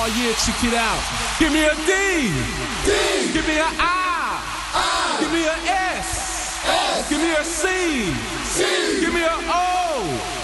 Oh yeah, check it out. Give me a D. D. Give me an I. I. Give me a S. S. Give me a C. C. Give me a O.